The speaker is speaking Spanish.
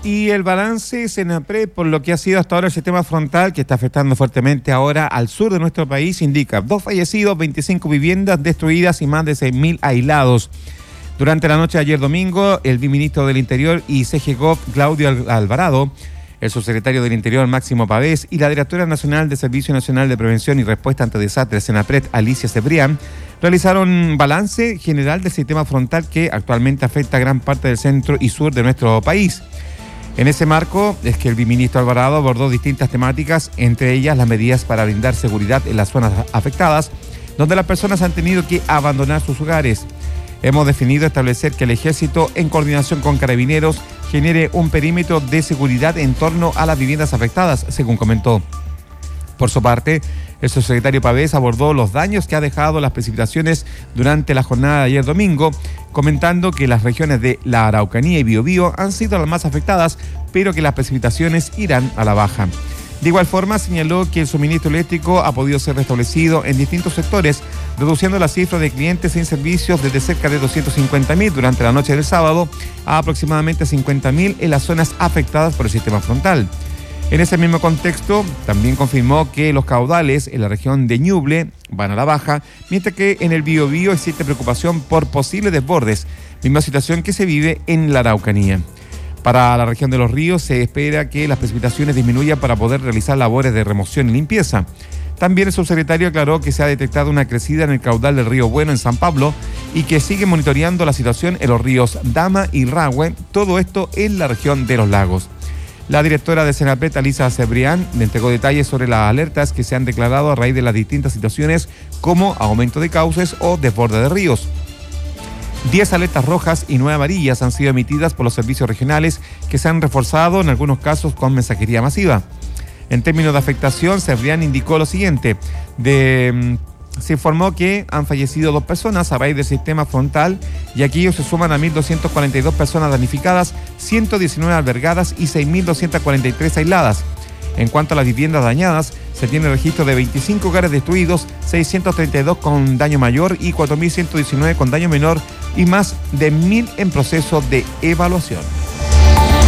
Y el balance Senapred, por lo que ha sido hasta ahora el sistema frontal, que está afectando fuertemente ahora al sur de nuestro país, indica 2 fallecidos, 25 viviendas destruidas y más de 6.000 aislados. Durante la noche de ayer domingo, el viceministro del Interior y CGGOV, Claudio Alvarado, el subsecretario del Interior, Máximo Pavés, y la directora nacional de Servicio Nacional de Prevención y Respuesta ante Desastres, Senapred, Alicia Cebrián, realizaron balance general del sistema frontal que actualmente afecta a gran parte del centro y sur de nuestro país. En ese marco es que el viceministro Alvarado abordó distintas temáticas, entre ellas las medidas para brindar seguridad en las zonas afectadas, donde las personas han tenido que abandonar sus hogares. Hemos definido establecer que el Ejército, en coordinación con Carabineros, genere un perímetro de seguridad en torno a las viviendas afectadas, según comentó. Por su parte, el subsecretario Pavés abordó los daños que ha dejado las precipitaciones durante la jornada de ayer domingo, comentando que las regiones de la Araucanía y Biobío han sido las más afectadas, pero que las precipitaciones irán a la baja. De igual forma, señaló que el suministro eléctrico ha podido ser restablecido en distintos sectores, reduciendo la cifra de clientes sin servicios desde cerca de 250.000 durante la noche del sábado a aproximadamente 50.000 en las zonas afectadas por el sistema frontal. En ese mismo contexto, también confirmó que los caudales en la región de Ñuble van a la baja, mientras que en el Biobío existe preocupación por posibles desbordes, misma situación que se vive en la Araucanía. Para la región de los ríos se espera que las precipitaciones disminuyan para poder realizar labores de remoción y limpieza. También el subsecretario aclaró que se ha detectado una crecida en el caudal del río Bueno en San Pablo y que sigue monitoreando la situación en los ríos Dama y Rahue, todo esto en la región de los lagos. La directora de Senapred, Alicia Cebrián, le entregó detalles sobre las alertas que se han declarado a raíz de las distintas situaciones como aumento de cauces o desborde de ríos. 10 alertas rojas y 9 amarillas han sido emitidas por los servicios regionales que se han reforzado en algunos casos con mensajería masiva. En términos de afectación, Cebrián indicó lo siguiente: se informó que han fallecido 2 personas a raíz del sistema frontal y aquí ellos se suman a 1.242 personas damnificadas, 119 albergadas y 6.243 aisladas. En cuanto a las viviendas dañadas, se tiene registro de 25 hogares destruidos, 632 con daño mayor y 4.119 con daño menor y más de 1.000 en proceso de evaluación.